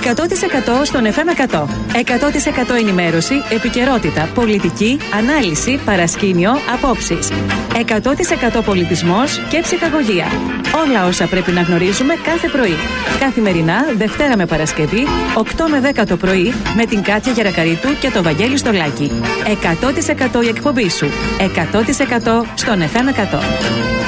100% στον FM 100. 100% ενημέρωση, επικαιρότητα, πολιτική, ανάλυση, παρασκήνιο, απόψεις. 100% πολιτισμός και ψυχαγωγία. Όλα όσα πρέπει να γνωρίζουμε κάθε πρωί. Καθημερινά, Δευτέρα με Παρασκευή, 8 με 10 το πρωί, με την Κάτια Γερακαρίτου και το Βαγγέλη Στολάκη. 100% η εκπομπή σου. 100% στον FM 100.